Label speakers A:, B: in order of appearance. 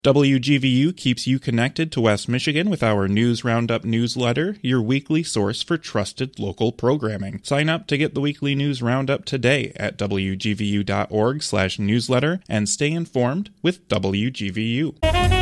A: WGVU keeps you connected to West Michigan with our News Roundup newsletter, your weekly source for trusted local programming. Sign up to get the weekly News Roundup today at wgvu.org/newsletter and stay informed with WGVU.